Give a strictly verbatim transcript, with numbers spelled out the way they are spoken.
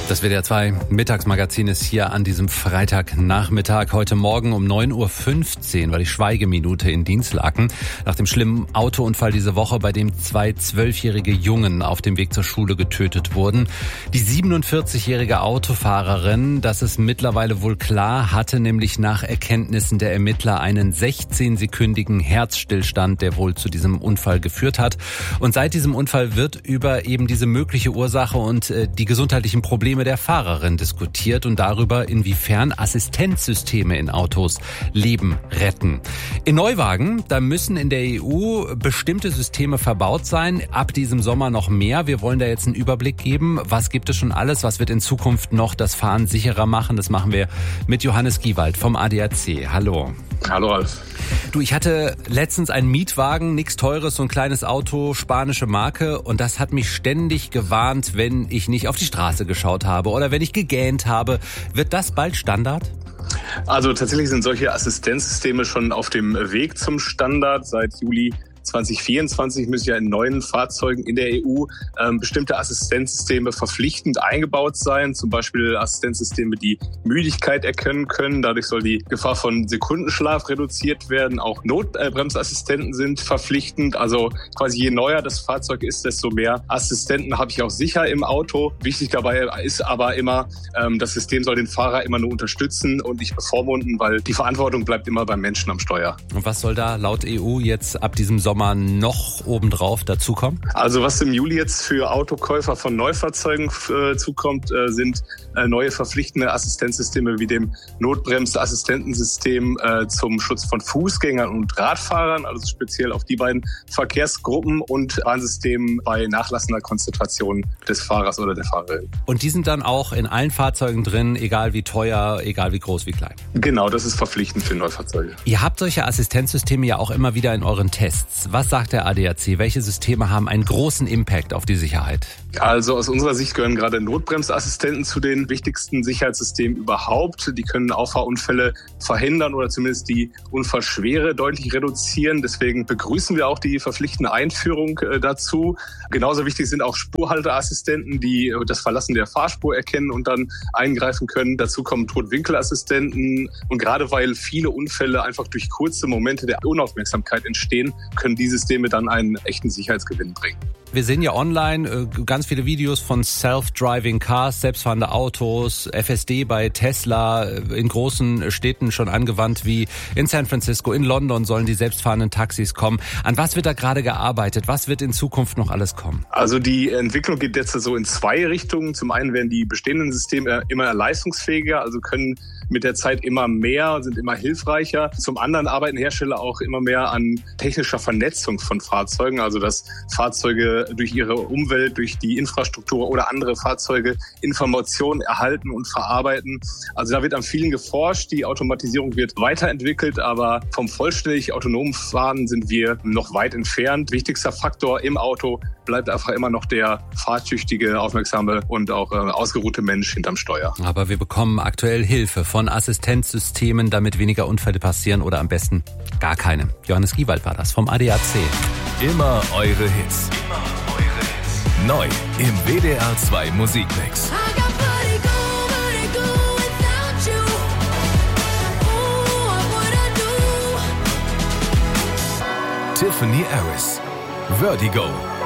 Das W D R zwei Mittagsmagazin ist hier an diesem Freitagnachmittag. Heute Morgen um neun Uhr fünfzehn war die Schweigeminute in Dinslaken nach dem schlimmen Autounfall diese Woche, bei dem zwei zwölfjährige Jungen auf dem Weg zur Schule getötet wurden. Die siebenundvierzigjährige Autofahrerin, das ist mittlerweile wohl klar, hatte nämlich nach Erkenntnissen der Ermittler einen sechzehnsekündigen Herzstillstand, der wohl zu diesem Unfall geführt hat. Und seit diesem Unfall wird über eben diese mögliche Ursache und äh, die gesundheitlichen Probleme der Fahrerin diskutiert und darüber, inwiefern Assistenzsysteme in Autos Leben retten. In Neuwagen, da müssen in der E U bestimmte Systeme verbaut sein. Ab diesem Sommer noch mehr. Wir wollen da jetzt einen Überblick geben. Was gibt es schon alles? Was wird in Zukunft noch das Fahren sicherer machen? Das machen wir mit Johannes Giewald vom A D A C. Hallo. Hallo Ralf. Du, ich hatte letztens einen Mietwagen, nichts Teures, so ein kleines Auto, spanische Marke, und das hat mich ständig gewarnt, wenn ich nicht auf die Straße geschaut habe oder wenn ich gegähnt habe. Wird das bald Standard? Also tatsächlich sind solche Assistenzsysteme schon auf dem Weg zum Standard. Seit Juli zwanzig vierundzwanzig müssen ja in neuen Fahrzeugen in der E U ähm, bestimmte Assistenzsysteme verpflichtend eingebaut sein. Zum Beispiel Assistenzsysteme, die Müdigkeit erkennen können. Dadurch soll die Gefahr von Sekundenschlaf reduziert werden. Auch Notbremsassistenten sind verpflichtend. Also quasi je neuer das Fahrzeug ist, desto mehr Assistenten habe ich auch sicher im Auto. Wichtig dabei ist aber immer, ähm, das System soll den Fahrer immer nur unterstützen und nicht bevormunden, weil die Verantwortung bleibt immer beim Menschen am Steuer. Und was soll da laut E U jetzt ab diesem Sommer noch obendrauf dazukommen? Also was im Juli jetzt für Autokäufer von Neufahrzeugen äh, zukommt, äh, sind äh, neue verpflichtende Assistenzsysteme wie dem Notbremsassistentensystem äh, zum Schutz von Fußgängern und Radfahrern, also speziell auf die beiden Verkehrsgruppen, und Warnsystem bei nachlassender Konzentration des Fahrers oder der Fahrerin. Und die sind dann auch in allen Fahrzeugen drin, egal wie teuer, egal wie groß, wie klein? Genau, das ist verpflichtend für Neufahrzeuge. Ihr habt solche Assistenzsysteme ja auch immer wieder in euren Tests. Was sagt der A D A C? Welche Systeme haben einen großen Impact auf die Sicherheit? Also aus unserer Sicht gehören gerade Notbremsassistenten zu den wichtigsten Sicherheitssystemen überhaupt. Die können Auffahrunfälle verhindern oder zumindest die Unfallschwere deutlich reduzieren. Deswegen begrüßen wir auch die verpflichtende Einführung äh, dazu. Genauso wichtig sind auch Spurhalteassistenten, die das Verlassen der Fahrspur erkennen und dann eingreifen können. Dazu kommen Totwinkelassistenten. Und gerade weil viele Unfälle einfach durch kurze Momente der Unaufmerksamkeit entstehen, können die Systeme dann einen echten Sicherheitsgewinn bringen. Wir sehen ja online ganz viele Videos von Self-Driving Cars, selbstfahrende Autos, F S D bei Tesla, in großen Städten schon angewandt, wie in San Francisco, in London sollen die selbstfahrenden Taxis kommen. An was wird da gerade gearbeitet? Was wird in Zukunft noch alles kommen? Also die Entwicklung geht jetzt so in zwei Richtungen. Zum einen werden die bestehenden Systeme immer leistungsfähiger, also können mit der Zeit immer mehr, sind immer hilfreicher. Zum anderen arbeiten Hersteller auch immer mehr an technischer Vernetzung von Fahrzeugen, also dass Fahrzeuge durch ihre Umwelt, durch die Infrastruktur oder andere Fahrzeuge Informationen erhalten und verarbeiten. Also da wird an vielen geforscht. Die Automatisierung wird weiterentwickelt, aber vom vollständig autonomen Fahren sind wir noch weit entfernt. Wichtigster Faktor im Auto bleibt einfach immer noch der fahrtüchtige, aufmerksame und auch äh, ausgeruhte Mensch hinterm Steuer. Aber wir bekommen aktuell Hilfe von Assistenzsystemen, damit weniger Unfälle passieren oder am besten gar keine. Johannes Giewald war das vom A D A C. Immer eure Hits. Immer eure Hits. Neu im W D R zwei Musikmix. Tiffany Harris. Vertigo.